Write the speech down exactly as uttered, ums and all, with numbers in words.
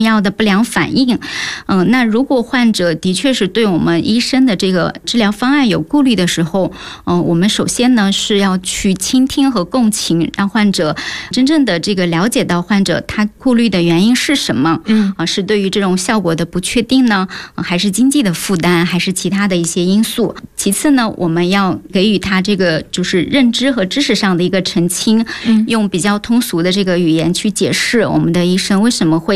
药的不良反应。嗯，那如果患者的确是对我们医生的这个治疗方案有顾虑的时候，嗯，我们首先呢是要去倾听和共情，让患者真正的这个了解到患者他顾虑的原因是什么。嗯，啊，是对于这种效果的不确定呢，还是经济的负担，还是其他的一些因素。其次呢，我们要给予他这个就是认知和知识上的一个澄清，嗯，用比较通俗的这个语言去解释我们的医生为什么会